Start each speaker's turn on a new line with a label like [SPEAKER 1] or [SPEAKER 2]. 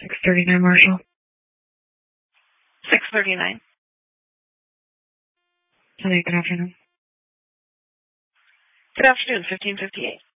[SPEAKER 1] 639 Marshall.
[SPEAKER 2] 639.
[SPEAKER 1] Hello, good afternoon.
[SPEAKER 2] Good afternoon, 1558.